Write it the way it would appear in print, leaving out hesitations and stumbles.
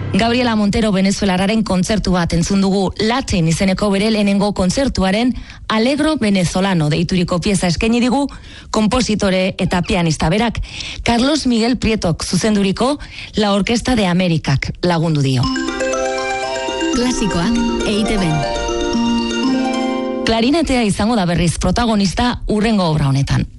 Gabriela Montero venezuelararen kontzertu bat entzun dugu. Latin izeneko bere lehenengo kontzertuaren Alegro Venezolano deituriko pieza eskaini digu konpositore eta pianista berak. Carlos Miguel Prietok zuzenduriko La Orquesta de Amerikak lagundu dio. Klasikoa, EITB-n. Klarinetea izango da berriz protagonista hurrengo obra honetan.